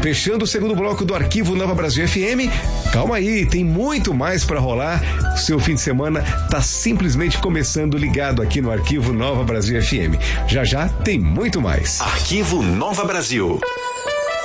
Fechando o segundo bloco do Arquivo Nova Brasil FM. Calma aí, tem muito mais para rolar. O seu fim de semana tá simplesmente começando ligado aqui no Arquivo Nova Brasil FM. Já já tem muito mais. Arquivo Nova Brasil.